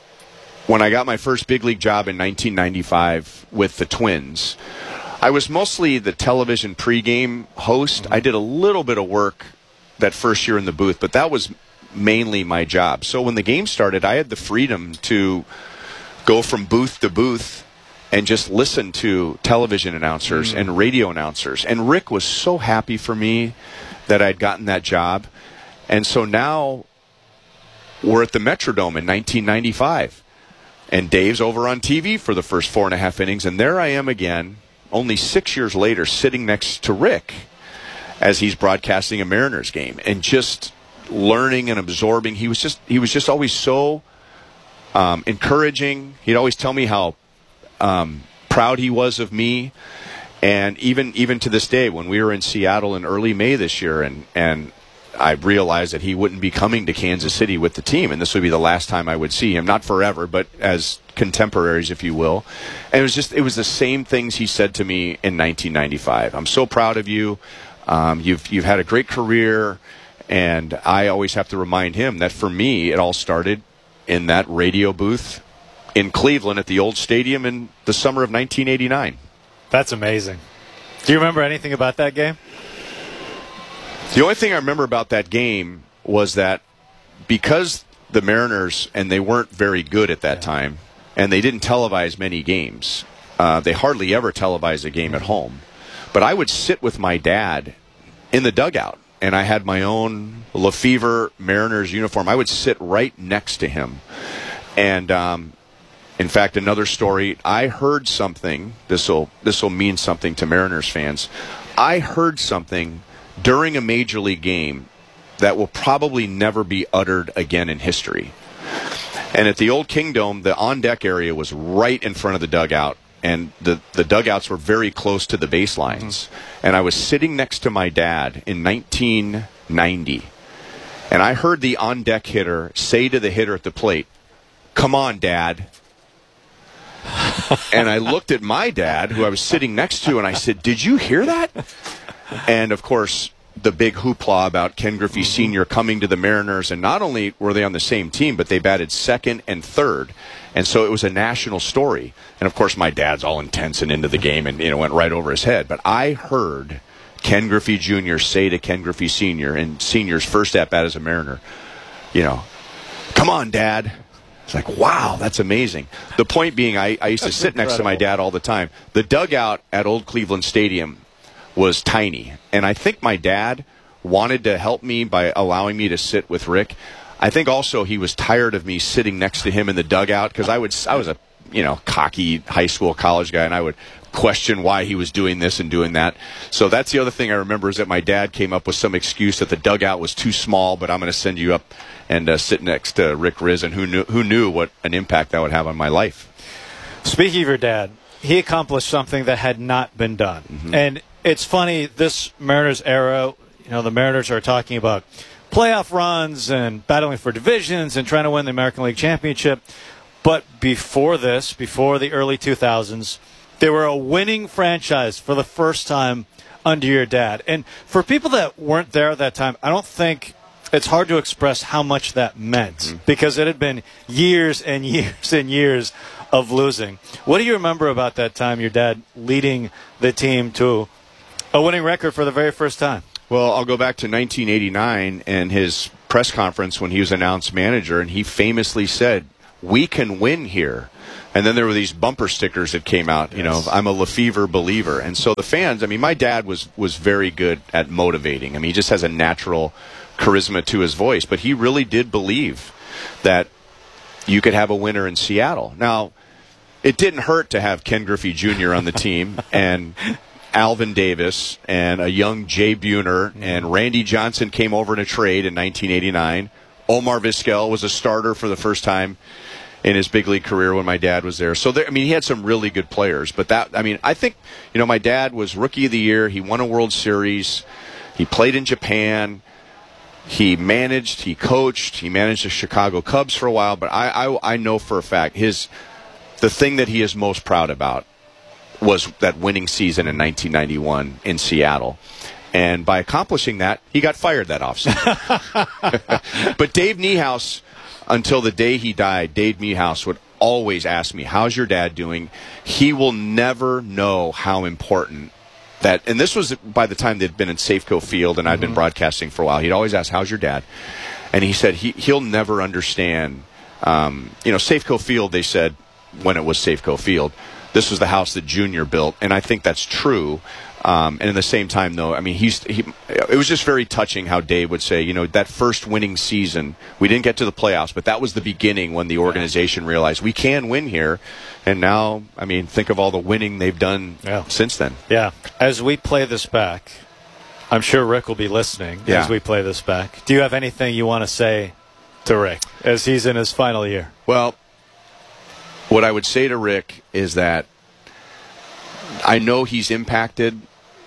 Speaker 18: when I got my first big league job in nineteen ninety-five with the Twins, I was mostly the television pregame host. Mm-hmm. I did a little bit of work that first year in the booth, but that was mainly my job. So when the game started, I had the freedom to go from booth to booth and just listen to television announcers mm-hmm. and radio announcers. And Rick was so happy for me that I'd gotten that job. And so now we're at the Metrodome in nineteen ninety-five. And Dave's over on T V for the first four and a half innings. And there I am again, only six years later, sitting next to Rick as he's broadcasting a Mariners game and just learning and absorbing. He was just he was just always so um, encouraging. He'd always tell me how um, proud he was of me. And even even to this day, when we were in Seattle in early May this year, and and I realized that he wouldn't be coming to Kansas City with the team, and this would be the last time I would see him. Not forever, but as contemporaries, if you will. And it was just, it was the same things he said to me in nineteen ninety-five. I'm so proud of you. Um, you've you've had a great career, and I always have to remind him that for me, it all started in that radio booth in Cleveland at the old stadium in the summer of nineteen eighty-nine.
Speaker 3: That's amazing. Do you remember anything about that game?
Speaker 18: The only thing I remember about that game was that because the Mariners, and they weren't very good at that yeah. time, and they didn't televise many games, uh, they hardly ever televised a game at home. But I would sit with my dad in the dugout, and I had my own Lefevre Mariners uniform. I would sit right next to him. And um, in fact, another story, I heard something, this will this will mean something to Mariners fans. I heard something during a major league game that will probably never be uttered again in history. And at the old Kingdome, the on-deck area was right in front of the dugout, and the, the dugouts were very close to the baselines. Mm-hmm. And I was sitting next to my dad in nineteen ninety, and I heard the on-deck hitter say to the hitter at the plate, "Come on, Dad." And I looked at my dad, who I was sitting next to, and I said, "Did you hear that?" And, of course, the big hoopla about Ken Griffey mm-hmm. Senior coming to the Mariners, and not only were they on the same team, but they batted second and third. And so it was a national story. And, of course, my dad's all intense and into the game and, you know, went right over his head. But I heard Ken Griffey Junior say to Ken Griffey Senior in Senior's first at-bat as a Mariner, you know, "Come on, Dad." It's like, wow, that's amazing. The point being, I, I used to
Speaker 3: that's
Speaker 18: sit
Speaker 3: incredible.
Speaker 18: next to my dad all the time. The dugout at Old Cleveland Stadium was tiny, and I think my dad wanted to help me by allowing me to sit with Rick. I think also he was tired of me sitting next to him in the dugout, because I would I was a you know cocky high school college guy, and I would question why he was doing this and doing that. So that's the other thing I remember, is that my dad came up with some excuse that the dugout was too small, but I'm going to send you up and uh, sit next to Rick Rizzs, and who knew who knew what an impact that would have on my life.
Speaker 3: Speaking of your dad, he accomplished something that had not been done, mm-hmm. and it's funny, this Mariners era, you know, the Mariners are talking about playoff runs and battling for divisions and trying to win the American League Championship. But before this, before the early two thousands, they were a winning franchise for the first time under your dad. And for people that weren't there at that time, I don't think it's hard to express how much that meant mm-hmm. because it had been years and years and years of losing. What do you remember about that time, your dad leading the team to a winning record for the very first time?
Speaker 18: Well, I'll go back to nineteen eighty-nine and his press conference when he was announced manager, and he famously said, "We can win here." And then there were these bumper stickers that came out, you yes. know, "I'm a Lefevre believer." And so the fans, I mean, my dad was was very good at motivating. I mean, he just has a natural charisma to his voice, but he really did believe that you could have a winner in Seattle. Now, it didn't hurt to have Ken Griffey Junior on the team and Alvin Davis and a young Jay Buhner, mm-hmm. and Randy Johnson came over in a trade in nineteen eighty-nine. Omar Vizquel was a starter for the first time in his big league career when my dad was there. So, there, I mean, he had some really good players. But that, I mean, I think, you know, my dad was Rookie of the Year. He won a World Series. He played in Japan. He managed, he coached, he managed the Chicago Cubs for a while. But I, I, I know for a fact his the thing that he is most proud about was that winning season in nineteen ninety-one in Seattle. And by accomplishing that, he got fired that offseason. But Dave Niehaus, until the day he died, Dave Niehaus would always ask me, "How's your dad doing?" He will never know how important that, and this was by the time they'd been in Safeco Field and I'd been mm-hmm. broadcasting for a while. He'd always ask, "How's your dad?" And he said he, he'll never understand. Um, you know, Safeco Field, they said, when it was Safeco Field, this was the house that Junior built, and I think that's true. Um, and at the same time, though, I mean, he's he, it was just very touching how Dave would say, you know, that first winning season, we didn't get to the playoffs, but that was the beginning when the organization realized we can win here. And now, I mean, think of all the winning they've done yeah. since then.
Speaker 3: Yeah. As we play this back, I'm sure Rick will be listening yeah. as we play this back. Do you have anything you want to say to Rick as he's in his final year?
Speaker 18: Well, what I would say to Rick is that I know he's impacted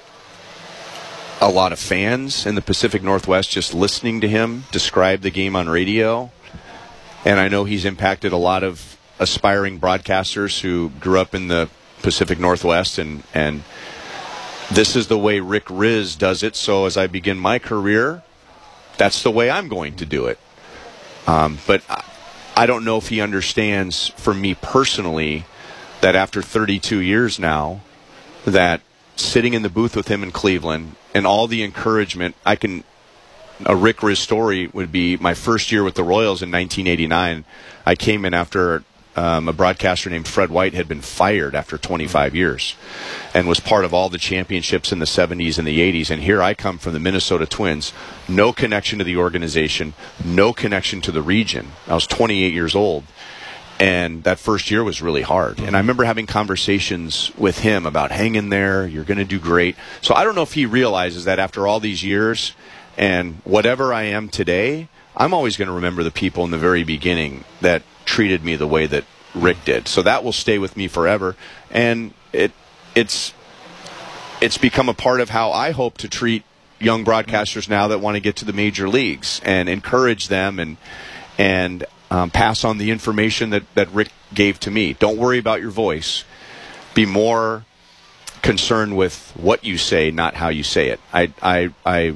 Speaker 18: a lot of fans in the Pacific Northwest just listening to him describe the game on radio. And I know he's impacted a lot of aspiring broadcasters who grew up in the Pacific Northwest. And, and this is the way Rick Rizzs does it. So as I begin my career, that's the way I'm going to do it. Um, but I, I don't know if he understands, for me personally, that after thirty-two years now, that sitting in the booth with him in Cleveland and all the encouragement, I can, a Rick Rizzs story would be my first year with the Royals in nineteen eighty-nine. I came in after um, a broadcaster named Fred White had been fired after twenty-five years and was part of all the championships in the seventies and the eighties. And here I come from the Minnesota Twins, no connection to the organization, no connection to the region. I was twenty-eight years old. And that first year was really hard. And I remember having conversations with him about, hang in there, you're going to do great. So I don't know if he realizes that after all these years and whatever I am today, I'm always going to remember the people in the very beginning that treated me the way that Rick did. So that will stay with me forever. And it it's it's become a part of how I hope to treat young broadcasters now that want to get to the major leagues and encourage them and and Um, pass on the information that, that Rick gave to me. Don't worry about your voice. Be more concerned with what you say, not how you say it. I, I, I,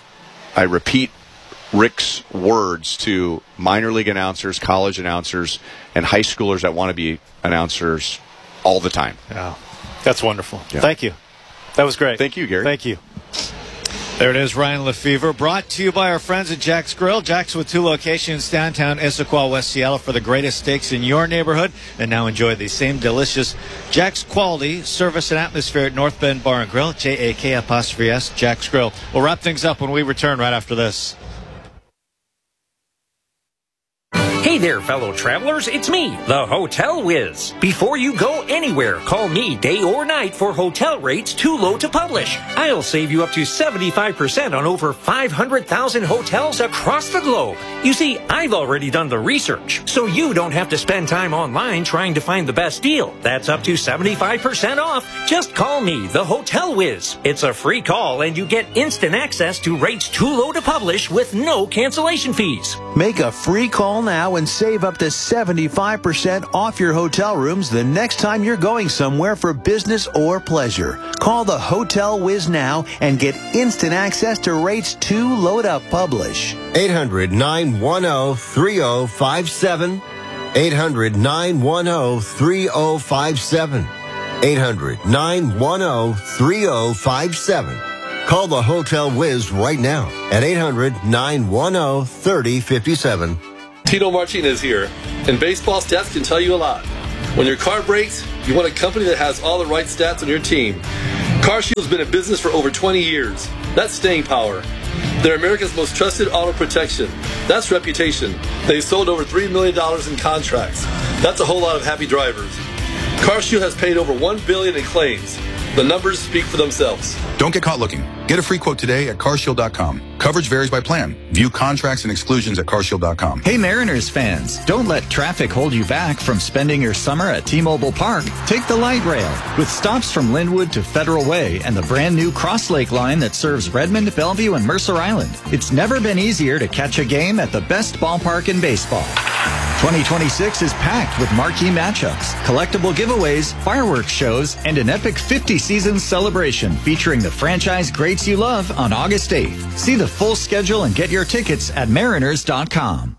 Speaker 18: I repeat Rick's words to minor league announcers, college announcers, and high schoolers that want to be announcers all the time.
Speaker 3: Yeah, that's wonderful.
Speaker 18: Yeah.
Speaker 3: Thank you. That was great.
Speaker 18: Thank you, Gary.
Speaker 3: Thank you. There it is, Ryan Lefevre, brought to you by our friends at Jack's Grill. Jack's with two locations, downtown Issaquah, West Seattle, for the greatest steaks in your neighborhood. And now enjoy the same delicious Jack's quality, service, and atmosphere at North Bend Bar and Grill, J A K apostrophe S, Jack's Grill. We'll wrap things up when we return right after this.
Speaker 15: Hey,
Speaker 19: Hey there, fellow travelers. It's me, the Hotel Whiz. Before you go anywhere, call me day or night for hotel rates too low to publish. I'll save you up to seventy-five percent on over five hundred thousand hotels across the globe. You see, I've already done the research, so you don't have to spend time online trying to find the best deal. That's up to seventy-five percent off. Just call me, the Hotel Whiz. It's a free call, and you get instant access to rates too low to publish with no cancellation fees.
Speaker 20: Make a free call now and save up to seventy-five percent off your hotel rooms the next time you're going somewhere for business or pleasure. Call the Hotel Whiz now and get instant access to rates too low to publish.
Speaker 21: eight hundred, nine one zero, three zero five seven. eight hundred, nine one zero, three zero five seven. eight hundred, nine one zero, three zero five seven. Call the Hotel Whiz right now at eight hundred, nine one zero, three zero five seven.
Speaker 22: Tito Martinez here, and baseball stats can tell you a lot. When your car breaks, you want a company that has all the right stats on your team. CarShield has been in business for over twenty years. That's staying power. They're America's most trusted auto protection. That's reputation. They've sold over three million dollars in contracts. That's a whole lot of happy drivers. CarShield has paid over one billion dollars in claims. The numbers speak for themselves.
Speaker 23: Don't get caught looking. Get a free quote today at car shield dot com. Coverage varies by plan. View contracts and exclusions at car shield dot com.
Speaker 24: Hey Mariners fans, don't let traffic hold you back from spending your summer at T-Mobile Park. Take the light rail with stops from Linwood to Federal Way and the brand new Cross Lake line that serves Redmond, Bellevue, and Mercer Island. It's never been easier to catch a game at the best ballpark in baseball. twenty twenty-six is packed with marquee matchups, collectible giveaways, fireworks shows, and an epic fifty-season celebration featuring the franchise greats you love on August eighth. See the full schedule and get your tickets at mariners dot com.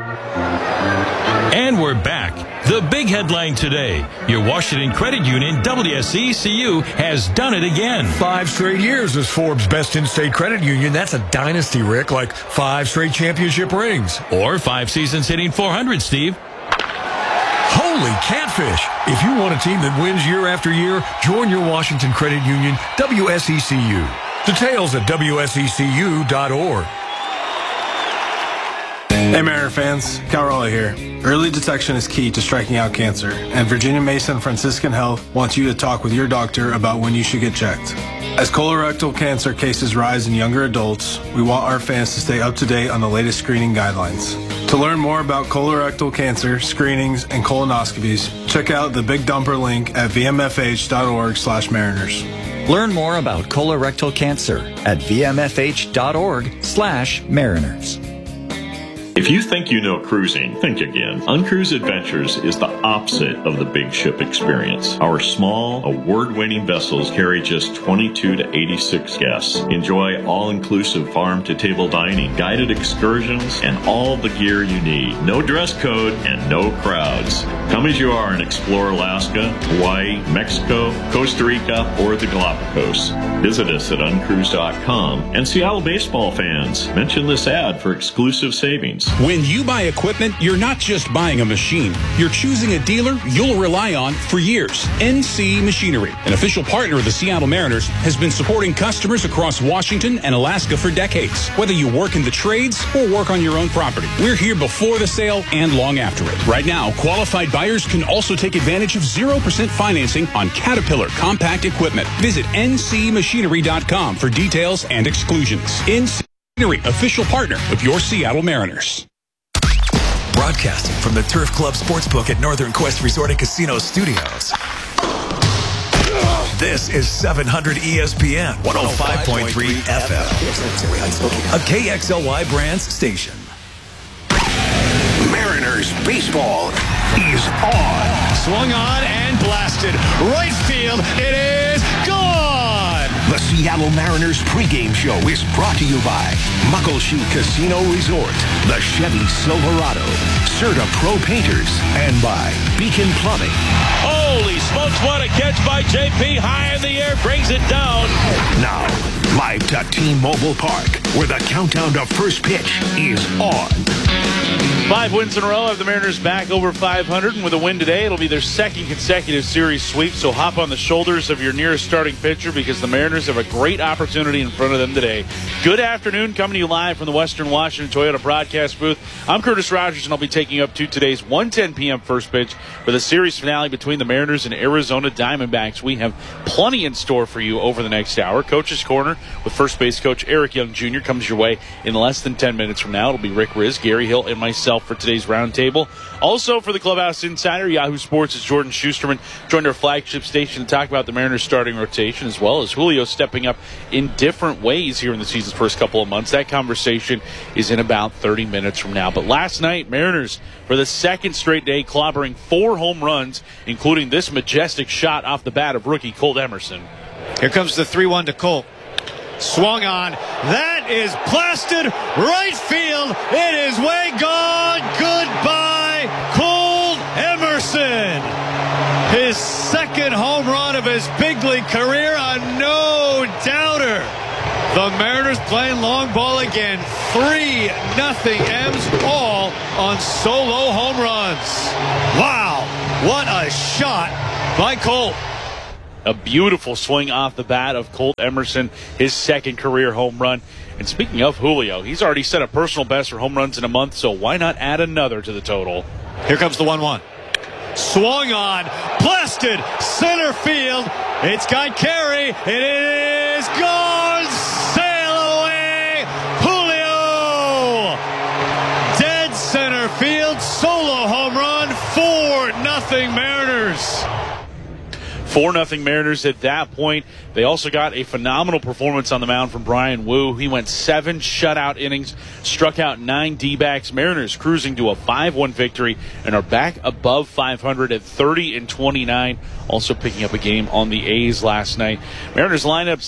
Speaker 16: And we're back. The big headline today. Your Washington Credit Union, W S E C U, has done it again.
Speaker 25: Five straight years as Forbes' best in-state credit union. That's a dynasty, Rick, like five straight championship rings.
Speaker 16: Or five seasons hitting four hundred, Steve.
Speaker 25: Holy catfish. If you want a team that wins year after year, join your Washington Credit Union, W S E C U. Details at W S E C U dot org.
Speaker 26: Hey Mariner fans, Cal Raleigh here. Early detection is key to striking out cancer, and Virginia Mason Franciscan Health wants you to talk with your doctor about when you should get checked. As colorectal cancer cases rise in younger adults, we want our fans to stay up to date on the latest screening guidelines. To learn more about colorectal cancer, screenings, and colonoscopies, check out the Big Dumper link at v m f h dot org slash mariners.
Speaker 24: Learn more about colorectal cancer at v m f h dot org slash mariners.
Speaker 27: If you think you know cruising, think again. Uncruise Adventures is the opposite of the big ship experience. Our small, award-winning vessels carry just twenty-two to eighty-six guests. Enjoy all-inclusive farm-to-table dining, guided excursions, and all the gear you need. No dress code and no crowds. Come as you are and explore Alaska, Hawaii, Mexico, Costa Rica, or the Galapagos. Visit us at uncruise dot com. And Seattle baseball fans, mention this ad for exclusive savings.
Speaker 28: When you buy equipment, you're not just buying a machine. You're choosing a dealer you'll rely on for years. N C Machinery, an official partner of the Seattle Mariners, has been supporting customers across Washington and Alaska for decades. Whether you work in the trades or work on your own property, we're here before the sale and long after it. Right now, qualified buyers can also take advantage of zero percent financing on Caterpillar compact equipment. Visit N C machinery dot com for details and exclusions. N C Machinery, official partner of your Seattle Mariners.
Speaker 29: Broadcasting from the Turf Club Sportsbook at Northern Quest Resort and Casino Studios. This is seven hundred E S P N one oh five point three F M, a K X L Y Brands station.
Speaker 17: Mariners baseball is on.
Speaker 25: Swung on and blasted. Right field. It is gone.
Speaker 17: The Seattle Mariners pregame show is brought to you by Muckleshoot Casino Resort, the Chevy Silverado, Serta Pro Painters, and by Beacon Plumbing.
Speaker 30: Holy smokes, what a catch by J P. High in the air, brings it down.
Speaker 17: Now, live to T-Mobile Park, where the countdown to first pitch is on.
Speaker 3: Five wins in a row have the Mariners back over five hundred, and with a win today, it'll be their second consecutive series sweep. So hop on the shoulders of your nearest starting pitcher because the Mariners have a great opportunity in front of them today. Good afternoon, coming to you live from the Western Washington Toyota broadcast booth. I'm Curtis Rogers, and I'll be taking you up to today's one ten p.m. first pitch for the series finale between the Mariners and Arizona Diamondbacks. We have plenty in store for you over the next hour. Coach's Corner with first base coach Eric Young Junior comes your way in less than ten minutes from now. It'll be Rick Riz, Gary Hill, and myself for today's roundtable. Also for the Clubhouse Insider, Yahoo Sports' Jordan Schusterman joined our flagship station to talk about the Mariners starting rotation, as well as Julio stepping up in different ways here in the season's first couple of months. That conversation is in about thirty minutes from now. But last night, Mariners, for the second straight day, clobbering four home runs, including this majestic shot off the bat of rookie Colt Emerson.
Speaker 1: Here comes the three one to Colt. Swung on. That is blasted right field. It is way gone. Goodbye, Colt Emerson. His second home run of his big league career, a no-doubter. The Mariners playing long ball again. three nothing M's all on solo home runs. Wow, what a shot by Colt.
Speaker 3: A beautiful swing off the bat of Colt Emerson, his second career home run. And speaking of Julio, he's already set a personal best for home runs in a month, so why not add another to the total?
Speaker 1: Here comes the one one. Swung on, blasted, center field. It's got Carey. It is gone. Sail away, Julio. Dead center field, solo home run, four nothing Mariners.
Speaker 3: four nothing Mariners at that point. They also got a phenomenal performance on the mound from Brian Wu. He went seven shutout innings, struck out nine D-backs. Mariners cruising to a five one victory and are back above five hundred at thirty and twenty-nine. Also picking up a game on the A's last night. Mariners lineups